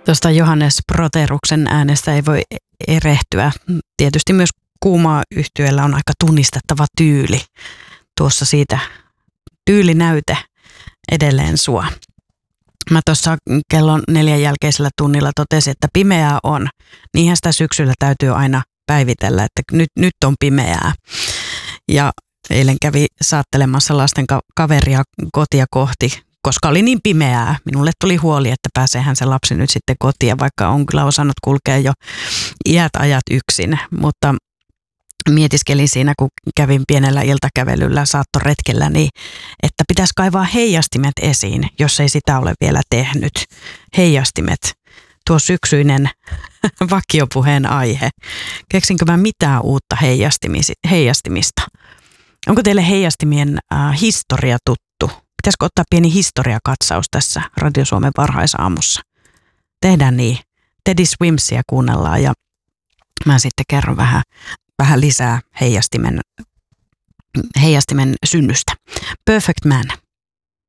Tuosta Johannes Proteruksen äänestä ei voi erehtyä. Tietysti myös Kuumaa yhtyeellä on aika tunnistettava tyyli. Tuossa siitä tyylinäyte edelleen sua. Mä tuossa kellon 4 jälkeisellä tunnilla totesin, että pimeää on. Niinhän sitä syksyllä täytyy aina päivitellä, että nyt on pimeää. Ja eilen kävi saattelemassa lasten kaveria kotia kohti, koska oli niin pimeää. Minulle tuli huoli, että pääseehän se lapsi nyt sitten kotiin, vaikka on kyllä osannut kulkea jo iät ajat yksin. Mutta mietiskelin siinä, kun kävin pienellä iltakävelyllä saattoretkellä, niin että pitäisi kaivaa heijastimet esiin, jos ei sitä ole vielä tehnyt. Heijastimet, tuo syksyinen vakiopuheen aihe. Keksinkö mä mitään uutta heijastimista? Onko teille heijastimien historia tuttu? Pitäisikö ottaa pieni historiakatsaus tässä Radio Suomen varhaisaamussa? Tehdään niin. Teddy Swimsia kuunnellaan ja mä sitten kerron vähän lisää heijastimen synnystä. Perfect Man.